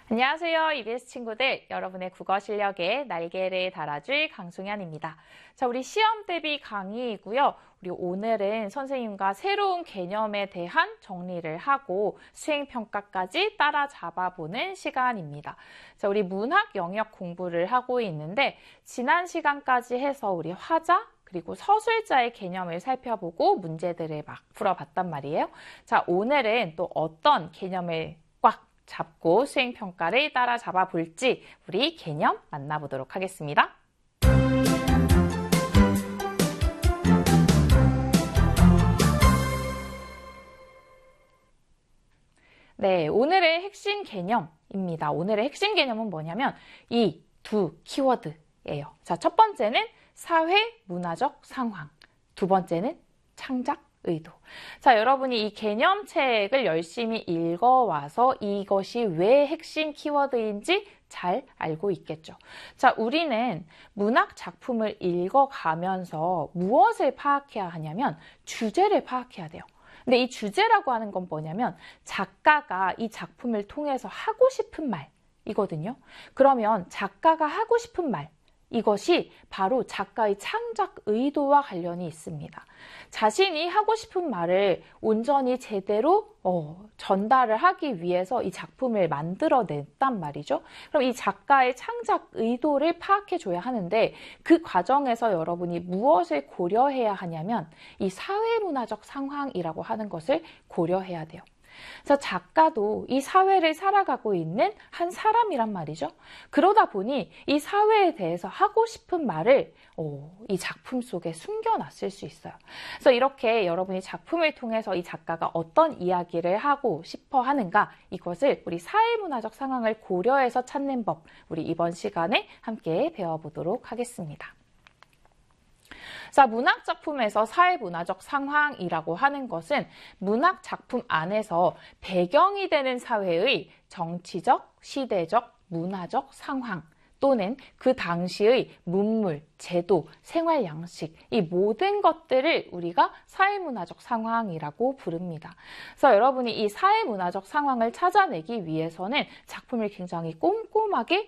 안녕하세요. EBS 친구들. 여러분의 국어 실력에 날개를 달아줄 강송현입니다. 자, 우리 시험 대비 강의이고요. 우리 오늘은 선생님과 새로운 개념에 대한 정리를 하고 수행평가까지 따라잡아보는 시간입니다. 자, 우리 문학 영역 공부를 하고 있는데 지난 시간까지 해서 우리 화자, 그리고 서술자의 개념을 살펴보고 문제들을 막 풀어봤단 말이에요. 자, 오늘은 또 어떤 개념을 꽉 잡고 수행평가를 따라잡아 볼지 우리 개념 만나보도록 하겠습니다. 네, 오늘의 핵심 개념입니다. 오늘의 핵심 개념은 뭐냐면 이 두 키워드예요. 자, 첫 번째는 사회 문화적 상황, 두 번째는 창작 의도. 자, 여러분이 이 개념책을 열심히 읽어와서 이것이 왜 핵심 키워드인지 잘 알고 있겠죠. 자, 우리는 문학 작품을 읽어가면서 무엇을 파악해야 하냐면 주제를 파악해야 돼요. 근데 이 주제라고 하는 건 뭐냐면 작가가 이 작품을 통해서 하고 싶은 말이거든요. 그러면 작가가 하고 싶은 말, 이것이 바로 작가의 창작 의도와 관련이 있습니다. 자신이 하고 싶은 말을 온전히 제대로 전달을 하기 위해서 이 작품을 만들어냈단 말이죠. 그럼 이 작가의 창작 의도를 파악해줘야 하는데 그 과정에서 여러분이 무엇을 고려해야 하냐면 이 사회문화적 상황이라고 하는 것을 고려해야 돼요. 그래서 작가도 이 사회를 살아가고 있는 한 사람이란 말이죠. 그러다 보니 이 사회에 대해서 하고 싶은 말을 이 작품 속에 숨겨놨을 수 있어요. 그래서 이렇게 여러분이 작품을 통해서 이 작가가 어떤 이야기를 하고 싶어 하는가, 이것을 우리 사회문화적 상황을 고려해서 찾는 법, 우리 이번 시간에 함께 배워보도록 하겠습니다. 자, 문학 작품에서 사회문화적 상황이라고 하는 것은 문학 작품 안에서 배경이 되는 사회의 정치적, 시대적, 문화적 상황 또는 그 당시의 문물, 제도, 생활 양식, 이 모든 것들을 우리가 사회문화적 상황이라고 부릅니다. 그래서 여러분이 이 사회문화적 상황을 찾아내기 위해서는 작품을 굉장히 꼼꼼하게